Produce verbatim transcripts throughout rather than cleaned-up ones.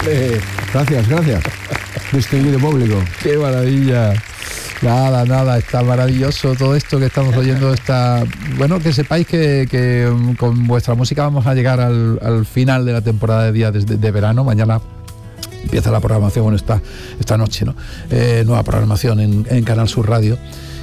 Hombre, gracias, gracias. Distinguido público. Qué maravilla. Nada, nada, está maravilloso todo esto que estamos oyendo. Está bueno que sepáis que, que con vuestra música vamos a llegar al, al final de la temporada de días de, de verano. Mañana empieza la programación, bueno, esta, esta noche, ¿no? Eh, nueva programación en, en Canal Sur Radio.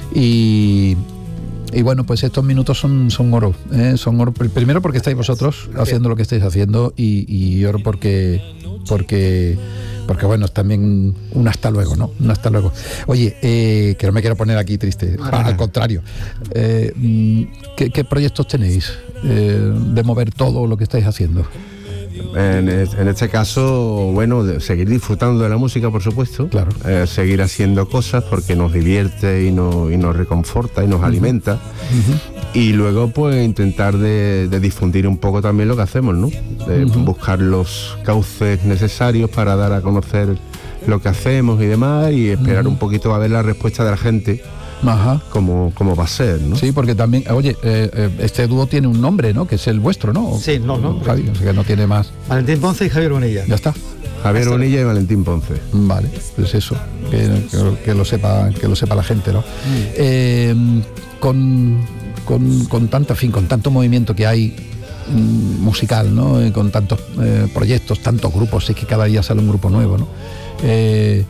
Y, y bueno, pues estos minutos son, son oro, ¿eh? Son oro. Primero porque estáis vosotros haciendo lo que estáis haciendo y, y oro porque... porque porque bueno, es también un hasta luego, ¿no? Un hasta luego. Oye, eh, que no me quiero poner aquí triste, ah, al contrario. Eh, ¿qué, ¿Qué proyectos tenéis eh, de mover todo lo que estáis haciendo? En, en este caso, bueno, de seguir disfrutando de la música, por supuesto. Claro. Eh, seguir haciendo cosas porque nos divierte y, no, y nos reconforta y nos uh-huh. alimenta. Uh-huh. Y luego, pues, intentar de, de difundir un poco también lo que hacemos, ¿no? De uh-huh. buscar los cauces necesarios para dar a conocer lo que hacemos y demás, y esperar uh-huh. un poquito a ver la respuesta de la gente. Ajá. Como, como va a ser, ¿no? Sí, porque también, oye, eh, este dúo tiene un nombre, ¿no? Que es el vuestro, ¿no? Sí, no, no. Javi, o sea que no tiene más. Valentín Ponce y Javier Bonilla. Ya está. Javier Hasta Bonilla y Valentín Ponce. Vale, pues eso, que, que, que lo sepa, que lo sepa la gente, ¿no? Mm. Eh, con, con, con tanta fin, con tanto movimiento que hay mm, musical, ¿no? Eh, con tantos eh, proyectos, tantos grupos, es que cada día sale un grupo nuevo, ¿no? Eh,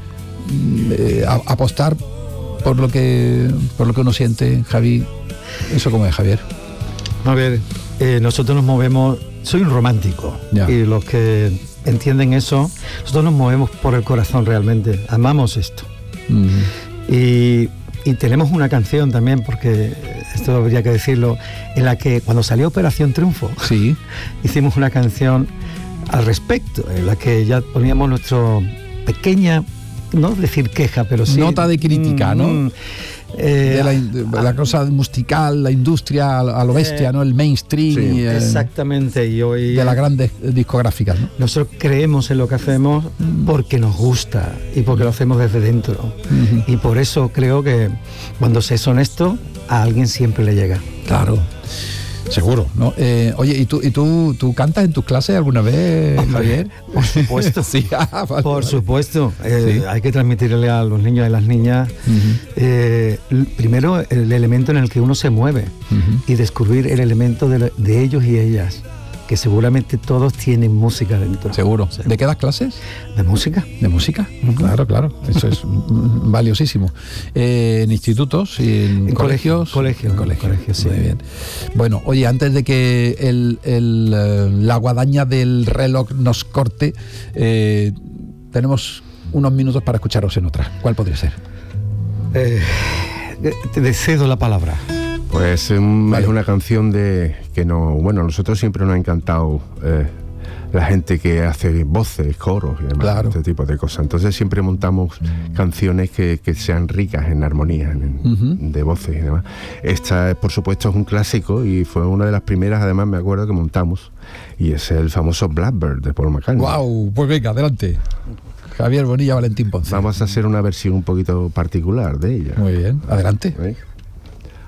eh, a, apostar por lo que por lo que uno siente, Javi, ¿eso cómo es, Javier? A ver, eh, nosotros nos movemos, soy un romántico, ya. Y los que entienden eso, nosotros nos movemos por el corazón realmente, amamos esto. Uh-huh. Y, y tenemos una canción también, porque esto habría que decirlo, en la que cuando salió Operación Triunfo, sí. hicimos una canción al respecto, en la que ya poníamos nuestra pequeña, no decir queja, pero sí... Nota de crítica, ¿no? Mm, eh, de la, de la cosa musical, la industria a lo bestia, eh, ¿no? El mainstream. Sí, y, eh, exactamente. Y hoy, de las grandes discográficas, ¿no? Nosotros creemos en lo que hacemos porque nos gusta y porque lo hacemos desde dentro. Uh-huh. Y por eso creo que cuando se es honesto, a alguien siempre le llega. Claro. Seguro, ¿no? Eh, oye, ¿y tú, y tú, tú cantas en tus clases alguna vez, Javier? Por supuesto. Sí, ah, vale, por vale. supuesto. Eh, sí. Hay que transmitirle a los niños y a las niñas, uh-huh. eh, primero, el elemento en el que uno se mueve uh-huh. y descubrir el elemento de, de ellos y ellas, que seguramente todos tienen música dentro. Seguro. Sí. ¿De qué das clases? De música. ¿De música? Uh-huh. Claro, claro. Eso es valiosísimo. Eh, ¿En institutos? Y ¿En, en colegios? Colegio, en colegio. colegio, sí. Muy bien. Bueno, oye, antes de que el, el, la guadaña del reloj nos corte, eh, tenemos unos minutos para escucharos en otra. ¿Cuál podría ser? Eh, te cedo la palabra. Pues um, vale. Es una canción de que no, bueno, a nosotros siempre nos ha encantado eh, la gente que hace voces, coros y demás, claro. este tipo de cosas. Entonces siempre montamos canciones que, que sean ricas en armonía, en, uh-huh. de voces y demás. Esta, por supuesto, es un clásico y fue una de las primeras, además me acuerdo, que montamos, y es el famoso Blackbird de Paul McCartney. ¡Guau! Pues venga, adelante. Javier Bonilla, Valentín Ponce. Vamos a hacer una versión un poquito particular de ella. Muy bien, adelante. ¿Eh?